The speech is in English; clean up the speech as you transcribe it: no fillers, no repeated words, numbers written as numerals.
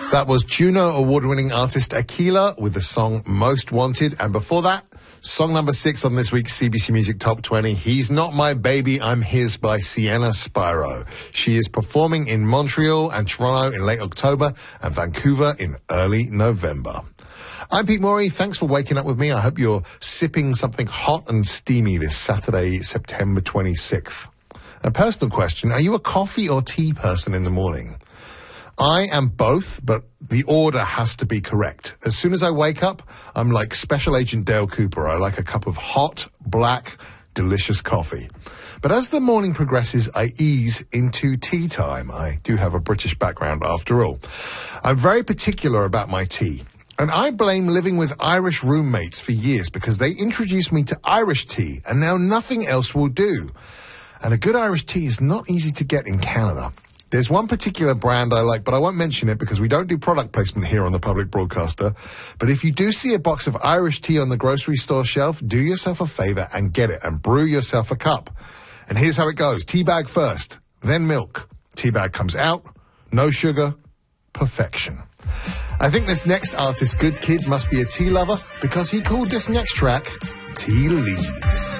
That was Juno award-winning artist Aquila with the song Most Wanted. And before that, song number 6 on this week's CBC Music Top 20, He's Not My Baby, I'm His by Sienna Spiro. She is performing in Montreal and Toronto in late October and Vancouver in early November. I'm Pete Morey. Thanks for waking up with me. I hope you're sipping something hot and steamy this Saturday, September 26th. A personal question, are you a coffee or tea person in the morning? I am both, but the order has to be correct. As soon as I wake up, I'm like Special Agent Dale Cooper. I like a cup of hot, black, delicious coffee. But as the morning progresses, I ease into tea time. I do have a British background after all. I'm very particular about my tea. And I blame living with Irish roommates for years because they introduced me to Irish tea, and now nothing else will do. And a good Irish tea is not easy to get in Canada. There's one particular brand I like, but I won't mention it because we don't do product placement here on the public broadcaster. But if you do see a box of Irish tea on the grocery store shelf, do yourself a favor and get it and brew yourself a cup. And here's how it goes. Tea bag first, then milk. Tea bag comes out, no sugar, perfection. I think this next artist, Good Kid, must be a tea lover because he called this next track Tea Leaves.